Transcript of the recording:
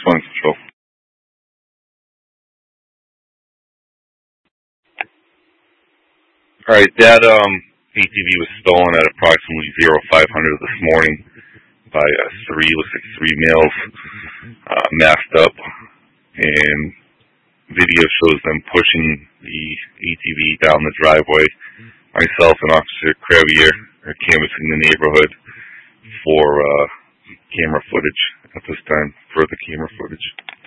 1 Control. Alright, that ATV was stolen at approximately 0500 this morning by looks like three males, masked up, and video shows them pushing the ATV down the driveway. Myself and Officer Crevier are canvassing the neighborhood for camera footage at this time, further camera footage.